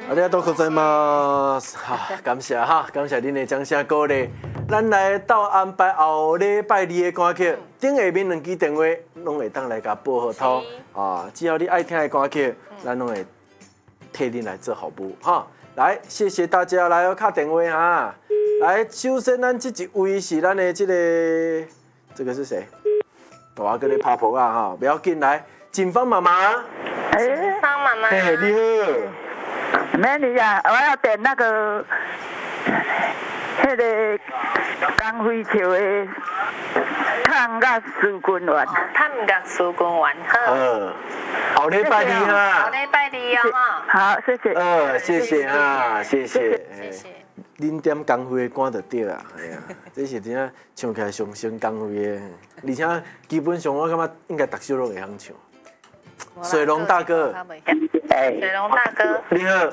ありがとうございます。哈，感谢哈，感谢恁的掌声鼓励。咱来到安排后礼拜二的歌曲，顶下面2支电话拢会当来甲报好通啊。只要你爱听的歌曲，咱拢会替恁来做服务哈。来，谢谢大家来敲电话哈。来，首先咱这一位是咱的这个是谁？我跟你拍婆啊哈，不要紧来，警方妈妈。 警方妈妈。 嘿，你好。 美女啊，我要点那个，那个江辉桥的探甲苏君丸。 探甲苏君丸，好。 后礼拜二哈。 后礼拜二哦哈。好，谢谢。 谢谢哈，谢谢。 谢谢。 恁点江辉的歌就对啊，哎呀，这是真正唱起来上升江辉的，而且基本上我感觉应该逐首都会晓唱。水龙大哥， 水龙大哥， 你好。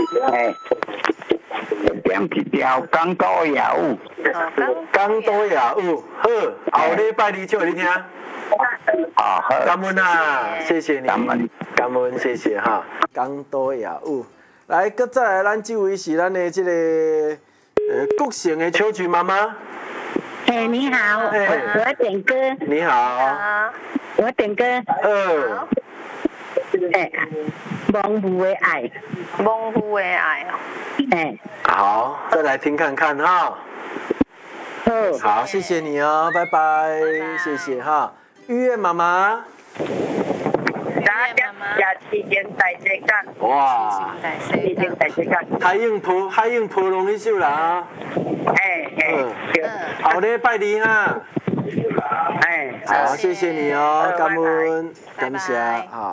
点一条港岛夜舞。 港岛夜舞，好，后礼拜二唱给你听。 好， 感恩啊，谢谢你，感恩，谢谢哈。港岛夜舞，来，搁再来，咱这位是咱的这个国姓的小曲妈妈。 你好，我点歌。 你好。 我点歌。蒙古的爱。 蒙古的爱哦。 好，再来听看看哈。好，谢谢你哦，拜拜，谢谢哈。玉燕妈妈。 大家期间大家讲。 哇。 期间大家讲。 海英婆龙迄首啦。后礼拜二哈。好，谢谢你哦，感恩，感谢，好。